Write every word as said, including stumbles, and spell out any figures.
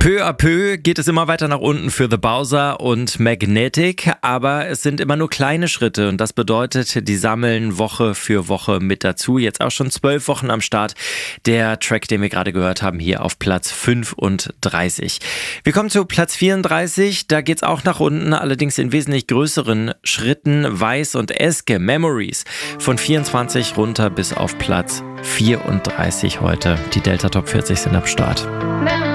Peu à peu geht es immer weiter nach unten für The Bowser und Magnetic, aber es sind immer nur kleine Schritte und das bedeutet, die sammeln Woche für Woche mit dazu. Jetzt auch schon zwölf Wochen am Start. Der Track, den wir gerade gehört haben, hier auf Platz fünfunddreißig. Wir kommen zu Platz vierunddreißig, da geht's auch nach unten, allerdings in wesentlich größeren Schritten. Weiß und Eske, Memories, von vierundzwanzig runter bis auf Platz vierunddreißig heute. Die Delta Top vierzig sind am Start.